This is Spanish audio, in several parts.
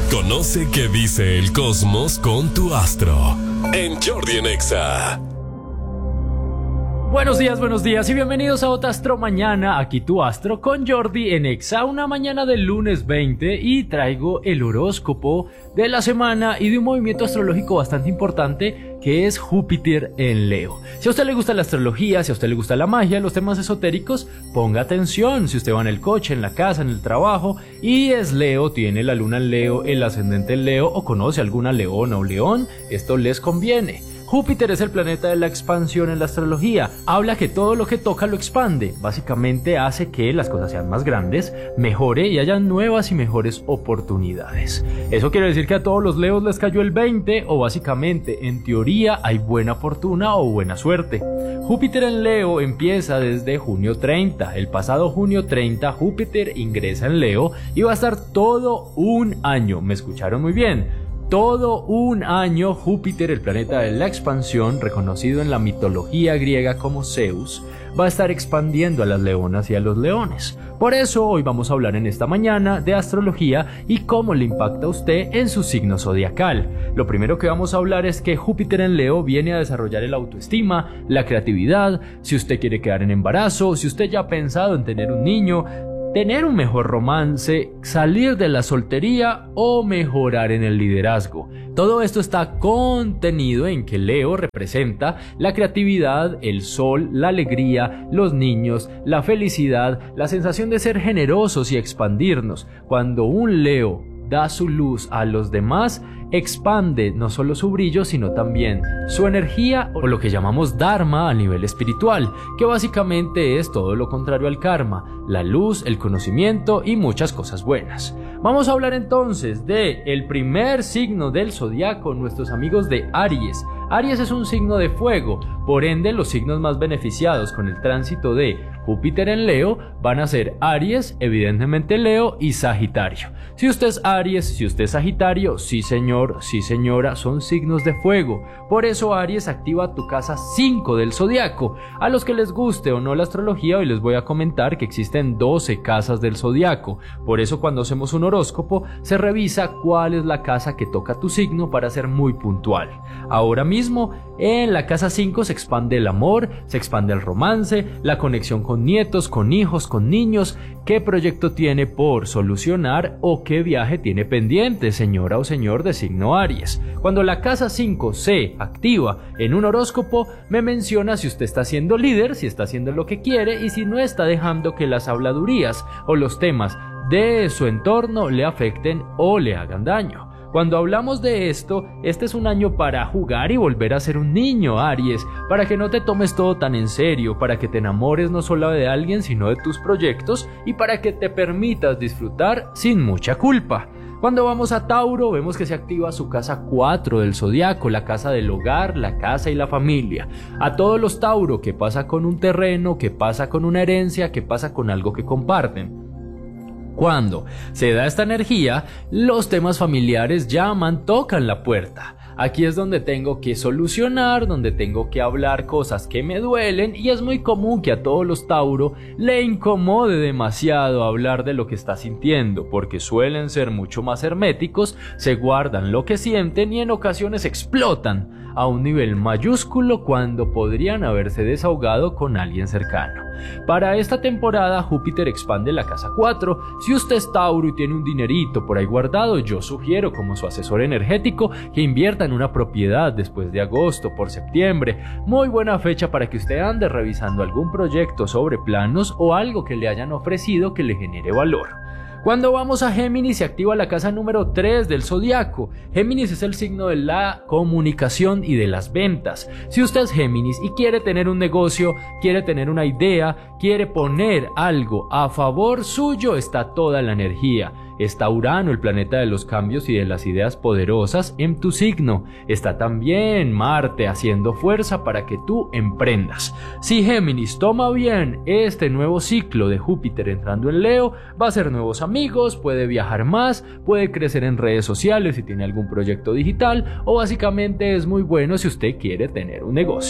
Conoce qué dice el cosmos con tu astro en Jordi en Exa. Buenos días y bienvenidos a otra Astro Mañana, aquí tu astro con Jordi en Exa, una mañana del lunes 20 y traigo el horóscopo de la semana y de un movimiento astrológico bastante importante que es Júpiter en Leo. Si a usted le gusta la astrología, si a usted le gusta la magia, los temas esotéricos, ponga atención. Si usted va en el coche, en la casa, en el trabajo y es Leo, tiene la luna en Leo, el ascendente en Leo o conoce alguna leona o león, esto les conviene. Júpiter es el planeta de la expansión en la astrología. Habla que todo lo que toca lo expande. Básicamente hace que las cosas sean más grandes, mejore y haya nuevas y mejores oportunidades. Eso quiere decir que a todos los leos les cayó el 20 o básicamente, en teoría, hay buena fortuna o buena suerte. Júpiter en Leo empieza desde junio 30. El pasado junio 30 Júpiter ingresa en Leo y va a estar todo un año. ¿Me escucharon muy bien? Todo un año Júpiter, el planeta de la expansión, reconocido en la mitología griega como Zeus, va a estar expandiendo a las leonas y a los leones. Por eso hoy vamos a hablar en esta mañana de astrología y cómo le impacta a usted en su signo zodiacal. Lo primero que vamos a hablar es que Júpiter en Leo viene a desarrollar el autoestima, la creatividad, si usted quiere quedar en embarazo, si usted ya ha pensado en tener un niño, tener un mejor romance, salir de la soltería o mejorar en el liderazgo. Todo esto está contenido en que Leo representa la creatividad, el sol, la alegría, los niños, la felicidad, la sensación de ser generosos y expandirnos. Cuando un Leo da su luz a los demás, expande no solo su brillo, sino también su energía o lo que llamamos dharma a nivel espiritual, que básicamente es todo lo contrario al karma, la luz, el conocimiento y muchas cosas buenas. Vamos a hablar entonces de el primer signo del zodiaco, nuestros amigos de Aries. Aries es un signo de fuego, por ende los signos más beneficiados con el tránsito de Júpiter en Leo van a ser Aries, evidentemente Leo y Sagitario. Si usted es Aries, si usted es Sagitario, sí señor, sí señora, son signos de fuego. Por eso Aries activa tu casa 5 del zodiaco. A los que les guste o no la astrología, hoy les voy a comentar que existen 12 casas del zodiaco. Por eso cuando hacemos un horóscopo se revisa cuál es la casa que toca tu signo para ser muy puntual. Ahora mismo en la casa 5 se expande el amor, se expande el romance, la conexión con nietos, con hijos, con niños, qué proyecto tiene por solucionar o qué viaje tiene pendiente, señora o señor de signo Aries. Cuando la casa 5 se activa en un horóscopo, me menciona si usted está siendo líder, si está haciendo lo que quiere y si no está dejando que las habladurías o los temas de su entorno le afecten o le hagan daño. Cuando hablamos de esto, este es un año para jugar y volver a ser un niño, Aries, para que no te tomes todo tan en serio, para que te enamores no solo de alguien, sino de tus proyectos y para que te permitas disfrutar sin mucha culpa. Cuando vamos a Tauro, vemos que se activa su casa 4 del zodiaco, la casa del hogar, la casa y la familia. A todos los Tauro, ¿qué pasa con un terreno? ¿Qué pasa con una herencia? ¿Qué pasa con algo que comparten? Cuando se da esta energía, los temas familiares llaman, tocan la puerta. Aquí es donde tengo que solucionar, donde tengo que hablar cosas que me duelen y es muy común que a todos los Tauro le incomode demasiado hablar de lo que está sintiendo porque suelen ser mucho más herméticos, se guardan lo que sienten y en ocasiones explotan a un nivel mayúsculo cuando podrían haberse desahogado con alguien cercano. Para esta temporada Júpiter expande la casa 4. Si usted es Tauro y tiene un dinerito por ahí guardado, yo sugiero como su asesor energético que invierta en una propiedad después de agosto, por septiembre. Muy buena fecha para que usted ande revisando algún proyecto sobre planos o algo que le hayan ofrecido que le genere valor. Cuando vamos a Géminis se activa la casa número 3 del zodiaco. Géminis es el signo de la comunicación y de las ventas. Si usted es Géminis y quiere tener un negocio, quiere tener una idea, quiere poner algo a favor suyo, está toda la energía. Está Urano, el planeta de los cambios y de las ideas poderosas, en tu signo. Está también Marte haciendo fuerza para que tú emprendas. Si Géminis toma bien este nuevo ciclo de Júpiter entrando en Leo, va a hacer nuevos amigos, puede viajar más, puede crecer en redes sociales si tiene algún proyecto digital o básicamente es muy bueno si usted quiere tener un negocio.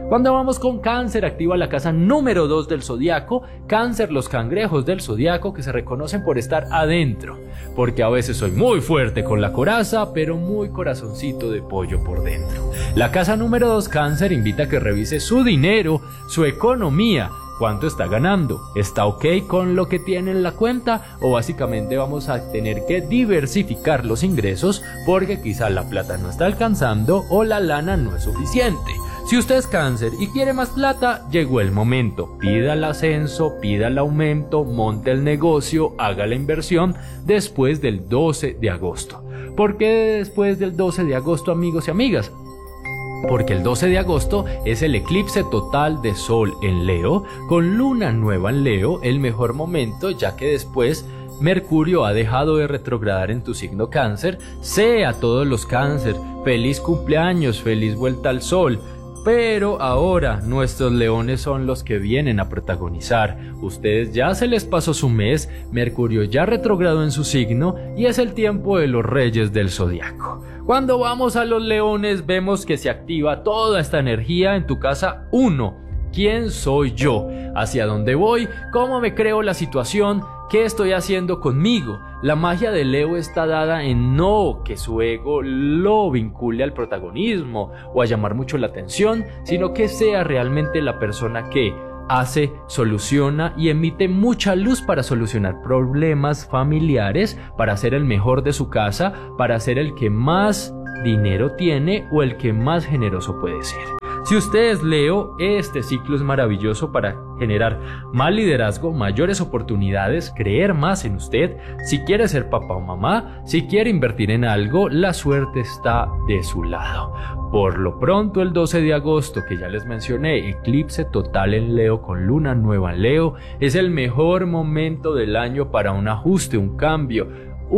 Cuando vamos con Cáncer, activa la casa número 2 del zodiaco. Cáncer, los cangrejos del zodiaco que se reconocen por estar adentro, porque a veces soy muy fuerte con la coraza, pero muy corazoncito de pollo por dentro. La casa número 2, Cáncer, invita a que revise su dinero, su economía. ¿Cuánto está ganando? ¿Está ok con lo que tiene en la cuenta? ¿O básicamente vamos a tener que diversificar los ingresos porque quizá la plata no está alcanzando o la lana no es suficiente? Si usted es Cáncer y quiere más plata, llegó el momento. Pida el ascenso, pida el aumento, monte el negocio, haga la inversión después del 12 de agosto. ¿Por qué después del 12 de agosto, amigos y amigas? Porque el 12 de agosto es el eclipse total de Sol en Leo, con luna nueva en Leo, el mejor momento, ya que después Mercurio ha dejado de retrogradar en tu signo Cáncer. Sea todos los Cáncer, feliz cumpleaños, feliz vuelta al sol. Pero ahora nuestros leones son los que vienen a protagonizar. Ustedes ya se les pasó su mes, Mercurio ya retrogradó en su signo y es el tiempo de los reyes del zodiaco. Cuando vamos a los leones vemos que se activa toda esta energía en tu casa 1. ¿Quién soy yo? ¿Hacia dónde voy? ¿Cómo me creo la situación? ¿Qué estoy haciendo conmigo? La magia de Leo está dada en no que su ego lo vincule al protagonismo o a llamar mucho la atención, sino que sea realmente la persona que hace, soluciona y emite mucha luz para solucionar problemas familiares, para ser el mejor de su casa, para ser el que más dinero tiene o el que más generoso puede ser. Si usted es Leo, este ciclo es maravilloso para generar más liderazgo, mayores oportunidades, creer más en usted. Si quiere ser papá o mamá, si quiere invertir en algo, la suerte está de su lado. Por lo pronto, el 12 de agosto, que ya les mencioné, eclipse total en Leo con luna nueva en Leo, es el mejor momento del año para un ajuste, un cambio,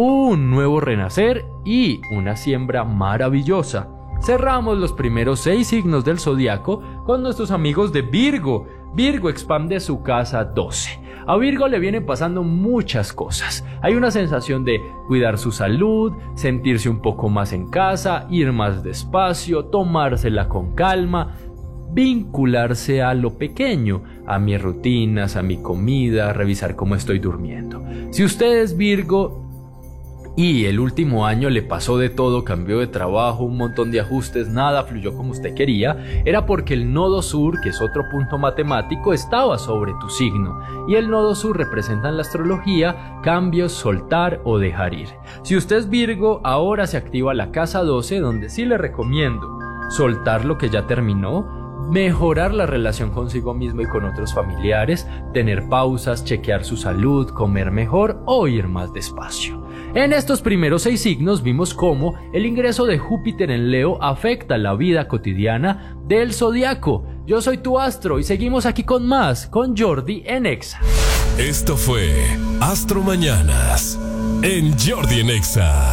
un nuevo renacer y una siembra maravillosa. Cerramos los primeros 6 signos del zodiaco con nuestros amigos de Virgo. Virgo expande su casa 12. A Virgo le vienen pasando muchas cosas. Hay una sensación de cuidar su salud, sentirse un poco más en casa, ir más despacio, tomársela con calma, vincularse a lo pequeño, a mis rutinas, a mi comida, revisar cómo estoy durmiendo. Si usted es Virgo y el último año le pasó de todo, cambió de trabajo, un montón de ajustes, nada fluyó como usted quería, era porque el nodo sur, que es otro punto matemático, estaba sobre tu signo. Y el nodo sur representa en la astrología cambios, soltar o dejar ir. Si usted es Virgo, ahora se activa la casa 12, donde sí le recomiendo soltar lo que ya terminó, mejorar la relación consigo mismo y con otros familiares, tener pausas, chequear su salud, comer mejor o ir más despacio. En estos primeros 6 signos vimos cómo el ingreso de Júpiter en Leo afecta la vida cotidiana del zodiaco. Yo soy tu astro y seguimos aquí con más, con Jordi en Exa. Esto fue Astro Mañanas en Jordi en Exa.